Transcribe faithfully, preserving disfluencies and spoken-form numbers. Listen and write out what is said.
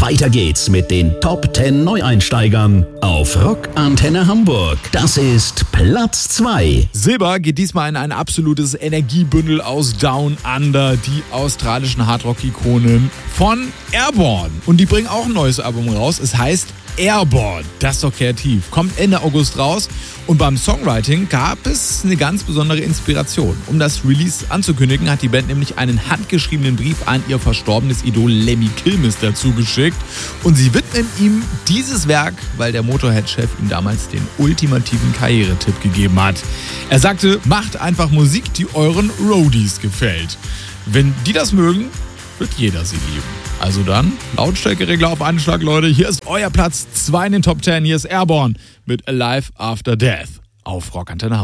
Weiter geht's mit den Top zehn Neueinsteigern auf Rock Antenne Hamburg. Das ist Platz zwei. Silber geht diesmal in ein absolutes Energiebündel aus Down Under, die australischen Hardrock-Ikonen von Airborne. Und die bringen auch ein neues Album raus. Es heißt Airborne. Das ist doch kreativ. Kommt Ende August raus. Und beim Songwriting gab es eine ganz besondere Inspiration. Um das Release anzukündigen, hat die Band nämlich einen handgeschriebenen Brief an ihr verstorbenes Idol Lemmy Kilmister zugeschickt. Und sie widmen ihm dieses Werk, weil der Motorhead-Chef ihm damals den ultimativen Karrieretipp gegeben hat. Er sagte, macht einfach Musik, die euren Roadies gefällt. Wenn die das mögen, wird jeder sie lieben. Also dann, Lautstärkeregler auf Anschlag, Leute. Hier ist euer Platz zwei in den Top zehn. Hier ist Airborne mit Alive After Death auf Rock Antenne Hamburg.